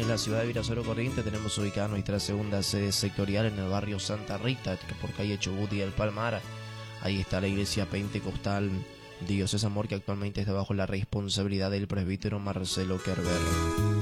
la ciudad de Virasoro Corrientes tenemos ubicada nuestra segunda sede sectorial en el barrio Santa Rita, por calle Chubut y El Palmar. Ahí está la iglesia pentecostal Dios es Amor, que actualmente está bajo la responsabilidad del presbítero Marcelo Kerber.